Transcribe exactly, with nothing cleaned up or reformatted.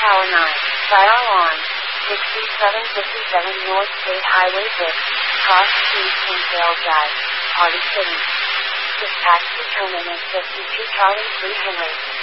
Tower nine, Fire Alarm, sixty-seven fifty-seven North State Highway six, Cross Street, Kinsale Drive, Party City. Dispatch determinant fifty-two Charlie three Henry.